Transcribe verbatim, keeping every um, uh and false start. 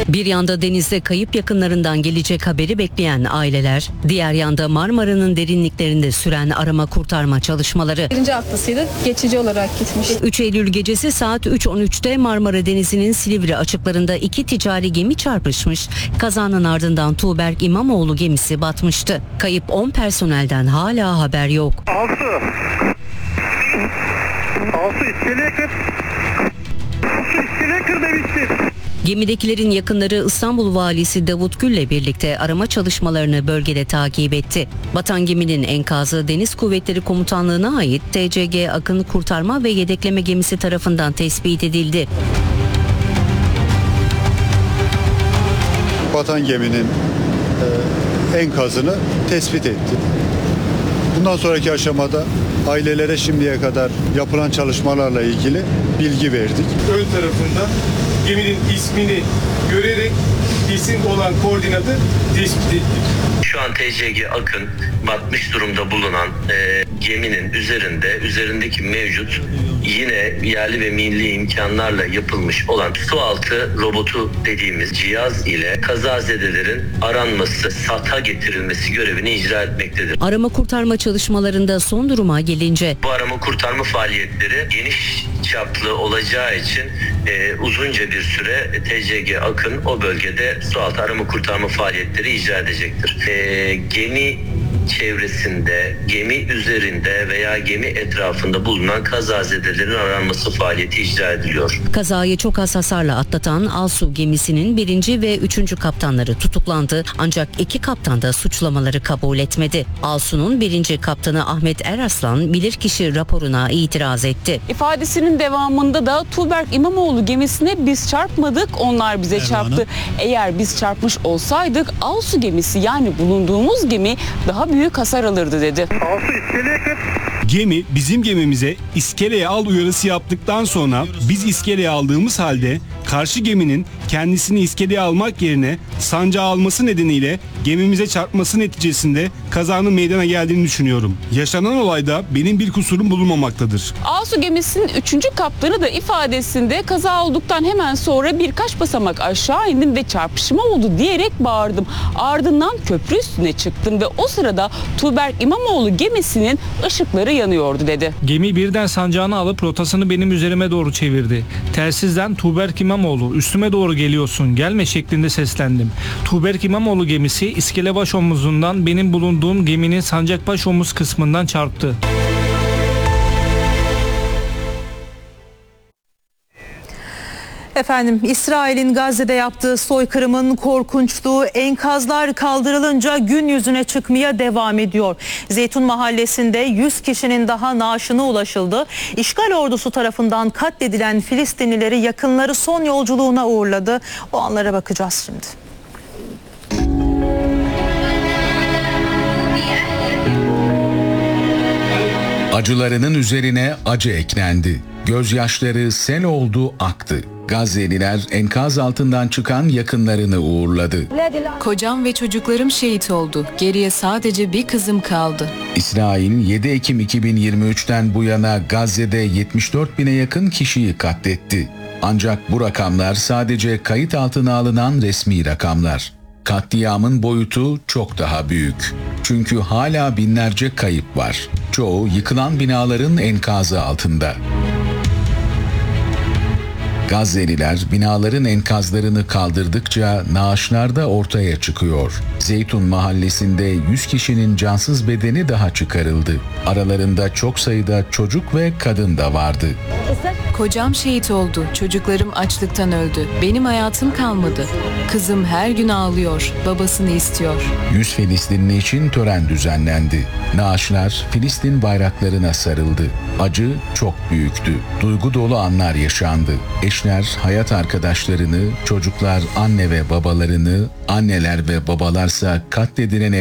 Bir yanda denizde kayıp yakınlarından gelecek haberi bekleyen aileler, diğer yanda Marmara'nın derinliklerinde süren arama kurtarma çalışmaları. Birinci haftasıydı, geçici olarak gitmiş. üç Eylül gecesi saat üç on üçte Marmara Denizi'nin Silivri açıklarında iki ticari gemi çarpışmış. Kazanın ardından Tuğberk İmamoğlu gemisi batmıştı. Kayıp on personelden hala haber yok. Altı. Altı iskeleye kır. Altı iskeleye kır demiştim. Gemidekilerin yakınları İstanbul Valisi Davut Gül'le birlikte arama çalışmalarını bölgede takip etti. Batan geminin enkazı Deniz Kuvvetleri Komutanlığı'na ait T C G Akın Kurtarma ve Yedekleme Gemisi tarafından tespit edildi. Batan geminin e, enkazını tespit etti. Bundan sonraki aşamada ailelere şimdiye kadar yapılan çalışmalarla ilgili bilgi verdik. Ön tarafından geminin ismini görerek isim olan koordinatı tespit ettik. Şu an T C G Akın batmış durumda bulunan e, geminin üzerinde, üzerindeki mevcut yine yerli ve milli imkanlarla yapılmış olan su altı robotu dediğimiz cihaz ile kazazedelerin aranması, satha getirilmesi görevini icra etmektedir. Arama kurtarma çalışmalarında son duruma gelince Bu arama kurtarma faaliyetleri geniş çaplı olacağı için e, uzunca bir süre T C G Akın o bölgede sualtı arama kurtarma faaliyetleri icra edecektir. E, gemi çevresinde, gemi üzerinde veya gemi etrafında bulunan kazazedelerin aranması faaliyeti icra ediliyor. kazayı çok az hasarla atlatan Alsu gemisinin birinci ve üçüncü kaptanları tutuklandı. Ancak iki kaptan da suçlamaları kabul etmedi. Alsu'nun birinci kaptanı Ahmet Eraslan bilirkişi raporuna itiraz etti. İfadesinin devamında da Tuğberk İmamoğlu gemisine biz çarpmadık, onlar bize Erdoğan'a. çarptı. Eğer biz çarpmış olsaydık Alsu gemisi yani bulunduğumuz gemi daha büyük hasar alırdı dedi. Altı iskeleye kır. Gemi bizim gemimize iskeleye al uyarısı yaptıktan sonra biz iskeleye aldığımız halde karşı geminin kendisini iskeleye almak yerine sancağı alması nedeniyle gemimize çarpması neticesinde kazanın meydana geldiğini düşünüyorum. Yaşanan olayda benim bir kusurum bulunmamaktadır. Alsu gemisinin üçüncü kaptanı da ifadesinde kaza olduktan hemen sonra birkaç basamak aşağı indim ve çarpışma oldu diyerek bağırdım. Ardından köprü üstüne çıktım ve o sırada Tuğberk İmamoğlu gemisinin ışıkları yanıyordu dedi. Gemi birden sancağını alıp rotasını benim üzerime doğru çevirdi. Telsizden Tuğberk İmamoğlu üstüme doğru geliyorsun gelme şeklinde seslendim. Tuğberk İmamoğlu gemisi iskelebaş omuzundan benim bulunduğum geminin sancakbaş omuz kısmından çarptı. Efendim, İsrail'in Gazze'de yaptığı soykırımın korkunçluğu enkazlar kaldırılınca gün yüzüne çıkmaya devam ediyor. Zeytun Mahallesi'nde yüz kişinin daha naaşına ulaşıldı. İşgal ordusu tarafından katledilen Filistinlileri yakınları son yolculuğuna uğurladı. O anlara bakacağız şimdi. Acılarının üzerine acı eklendi. Gözyaşları sel oldu, aktı. Gazze'liler enkaz altından çıkan yakınlarını uğurladı. Kocam ve çocuklarım şehit oldu. Geriye sadece bir kızım kaldı. İsrail yedi Ekim iki bin yirmi üçten bu yana Gazze'de yetmiş dört bine yakın kişiyi katletti. Ancak bu rakamlar sadece kayıt altına alınan resmi rakamlar. Katliamın boyutu çok daha büyük. Çünkü hala binlerce kayıp var. Çoğu yıkılan binaların enkazı altında. Gazze'liler binaların enkazlarını kaldırdıkça naaşlar da ortaya çıkıyor. Zeytun Mahallesi'nde yüz kişinin cansız bedeni daha çıkarıldı. Aralarında çok sayıda çocuk ve kadın da vardı. Kocam şehit oldu. Çocuklarım açlıktan öldü. Benim hayatım kalmadı. Kızım her gün ağlıyor. Babasını istiyor. yüz Filistinli için tören düzenlendi. Naaşlar Filistin bayraklarına sarıldı. Acı çok büyüktü. Duygu dolu anlar yaşandı. Eşler hayat arkadaşlarını, çocuklar anne ve babalarını, anneler ve babalarsa katledilen